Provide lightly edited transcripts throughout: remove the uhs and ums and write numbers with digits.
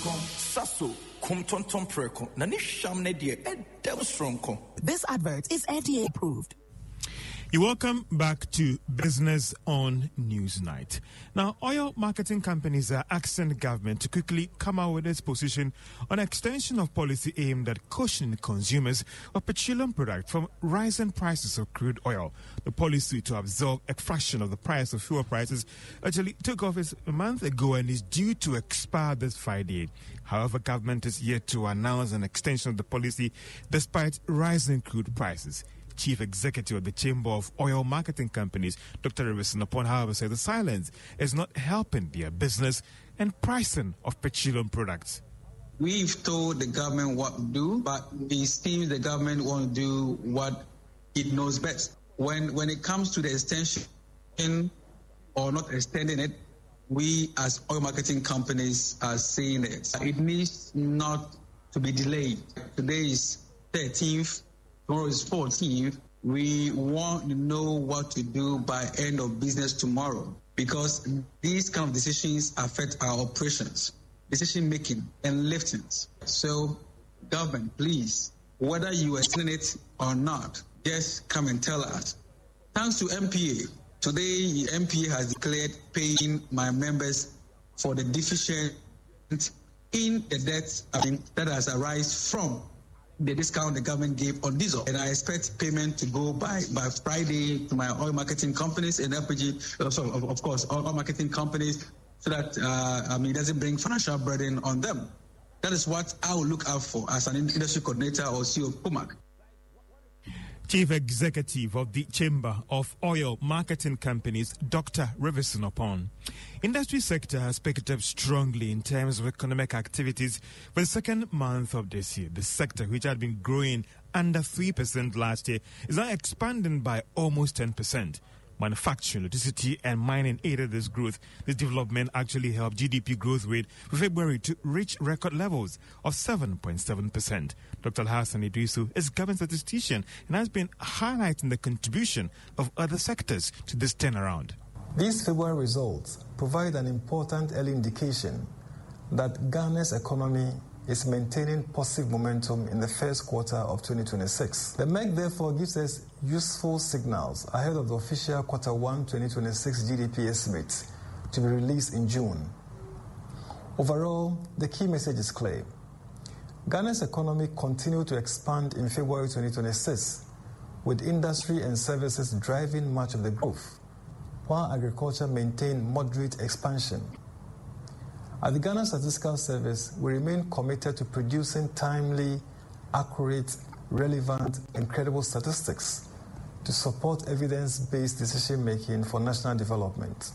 Sasso, Kumton Preko, Nanisham Nedia, and Devstronko. This advert is FDA approved. You're welcome back to Business on Newsnight. Now, oil marketing companies are asking the government to quickly come out with its position on extension of policy aimed at cushioning consumers of petroleum products from rising prices of crude oil. The policy to absorb a fraction of the price of fuel prices actually took office a month ago and is due to expire this Friday. However, government is yet to announce an extension of the policy despite rising crude prices. Chief Executive of the Chamber of Oil Marketing Companies, Dr. Rivison Upon, however, said the silence is not helping their business and pricing of petroleum products. We've told the government what to do, but it seems the government won't do what it knows best. When it comes to the extension or not extending it, we as oil marketing companies are saying it needs not to be delayed. Today is 13th. Tomorrow is 14th. We want to know what to do by end of business tomorrow, because these kind of decisions affect our operations, decision making and liftings. So, government, please, whether you are extending it or not, just come and tell us. Thanks to MPA, today MPA has declared paying my members for the deficient in the debt that has arisen from the discount the government gave on diesel. And I expect payment to go by Friday to my oil marketing companies and LPG, of course, oil marketing companies, so that it doesn't bring financial burden on them. That is what I will look out for as an industry coordinator or CEO of POMAC. Chief Executive of the Chamber of Oil Marketing Companies, Dr. Rivison Upon. Industry sector has picked up strongly in terms of economic activities for the second month of this year. The sector, which had been growing under 3% last year, is now expanding by almost 10%. Manufacturing, electricity, and mining aided this growth. This development actually helped GDP growth rate for February to reach record levels of 7.7%. Dr. Alhassan Idrisu is government statistician and has been highlighting the contribution of other sectors to this turnaround. These February results provide an important early indication that Ghana's economy is maintaining positive momentum in the first quarter of 2026. The MEC therefore gives us useful signals ahead of the official quarter 1 2026 GDP estimate to be released in June. Overall, the key message is clear. Ghana's economy continued to expand in February 2026, with industry and services driving much of the growth, while agriculture maintained moderate expansion. At the Ghana Statistical Service, we remain committed to producing timely, accurate, relevant, and credible statistics to support evidence-based decision-making for national development.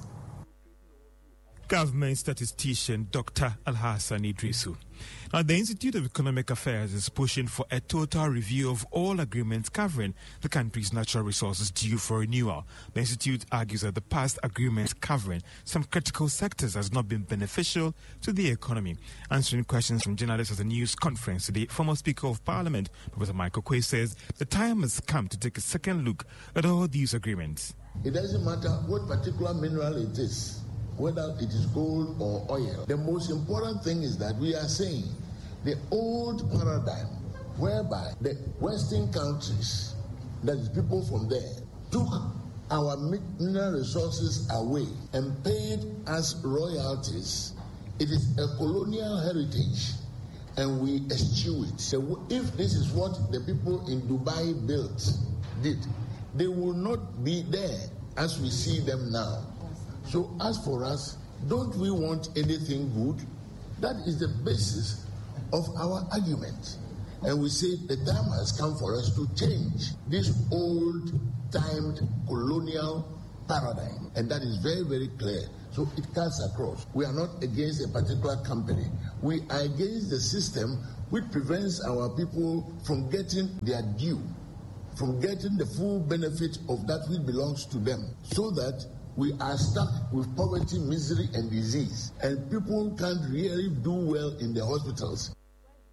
Government statistician Dr. Alhassan Idrisu. Now, the Institute of Economic Affairs is pushing for a total review of all agreements covering the country's natural resources due for renewal. The Institute argues that the past agreements covering some critical sectors has not been beneficial to the economy. Answering questions from journalists at the news conference today, former Speaker of Parliament, Professor Michael Quay, says the time has come to take a second look at all these agreements. It doesn't matter what particular mineral it is, whether it is gold or oil. The most important thing is that we are saying the old paradigm whereby the Western countries, that is people from there, took our mineral resources away and paid us royalties. It is a colonial heritage and we eschew it. So if this is what the people in Dubai did, they will not be there as we see them now. So as for us, don't we want anything good? That is the basis of our argument. And we say the time has come for us to change this old-timed colonial paradigm. And that is very, very clear. So it cuts across. We are not against a particular company. We are against the system which prevents our people from getting their due, from getting the full benefit of that which belongs to them, so that we are stuck with poverty, misery, and disease, and people can't really do well in the hospitals.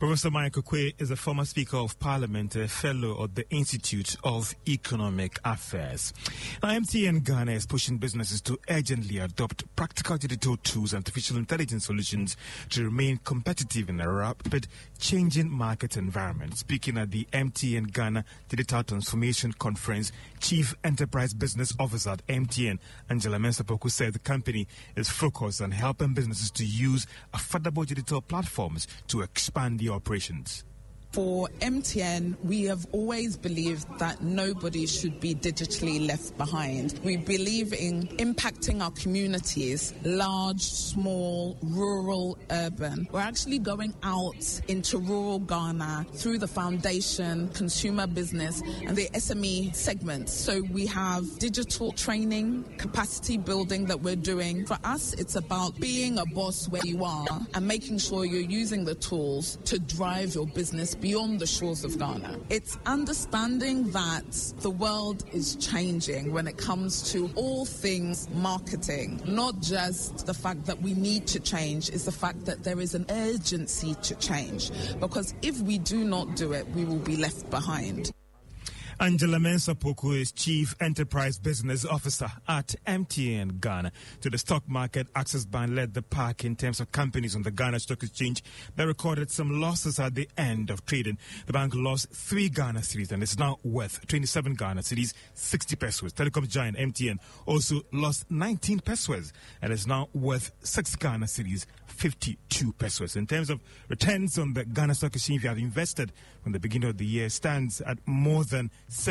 Professor Michael Quay is a former Speaker of Parliament, a fellow at the Institute of Economic Affairs. Now, MTN Ghana is pushing businesses to urgently adopt practical digital tools and artificial intelligence solutions to remain competitive in a rapid changing market environment. Speaking at the MTN Ghana Digital Transformation Conference, Chief Enterprise Business Officer at MTN, Angela Mensah-Poku, said the company is focused on helping businesses to use affordable digital platforms to expand their operations. For MTN, we have always believed that nobody should be digitally left behind. We believe in impacting our communities, large, small, rural, urban. We're actually going out into rural Ghana through the foundation, consumer business, and the SME segments. So we have digital training, capacity building that we're doing. For us, it's about being a boss where you are and making sure you're using the tools to drive your business beyond the shores of Ghana. It's understanding that the world is changing when it comes to all things marketing, not just the fact that we need to change, it's the fact that there is an urgency to change. Because if we do not do it, we will be left behind. Angela Mensah-Poku is Chief Enterprise Business Officer at MTN Ghana. To the stock market, Access Bank led the pack in terms of companies on the Ghana Stock Exchange that recorded some losses at the end of trading. The bank lost 3 Ghana cedis and is now worth 27 Ghana cedis, 60 pesos. Telecom giant MTN also lost 19 pesos and is now worth 6 Ghana cedis, 52 pesos. In terms of returns on the Ghana Stock Exchange, if you have invested from the beginning of the year, stands at more than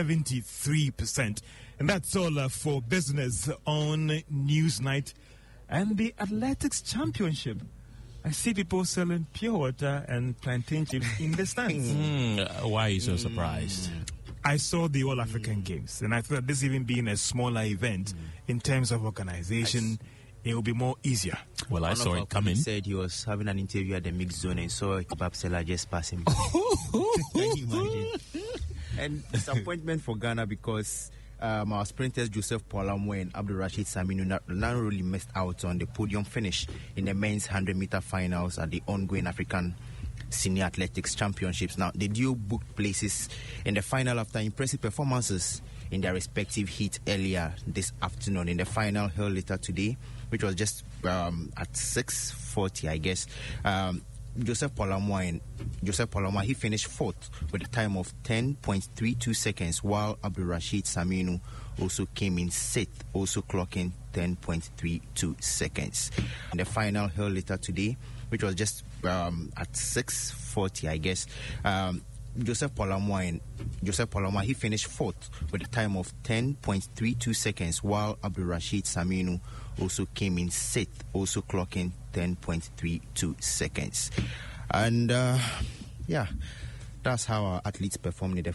73%. And that's all for Business on Newsnight and the Athletics Championship. I see people selling pure water and plantain chips in the stands. Why are you so surprised? I saw the All African Games, and I thought this even being a smaller event in terms of organization, it will be more easier. Well, I saw it coming. He said he was having an interview at the mixed zone and saw a kebab seller just passing by. Can you imagine? And disappointment for Ghana because our sprinters Joseph Polamwe and Abdul Rashid Saminu narrowly missed out on the podium finish in the men's 100-meter finals at the ongoing African Senior Athletics Championships. Now, they do book places in the final after impressive performances in their respective heat earlier this afternoon. In the final held later today, which was just at 6:40, I guess, Joseph Polamwa, he finished 4th with a time of 10.32 seconds, while Abdul Rashid Saminu also came in 6th, also clocking 10.32 seconds. In the final held later today, which was just at 6:40, I guess, Joseph Polamwa, he finished 4th with a time of 10.32 seconds, while Abdul Rashid Saminu also came in 6th, also clocking 10.32 seconds. And that's how our athletes performed in the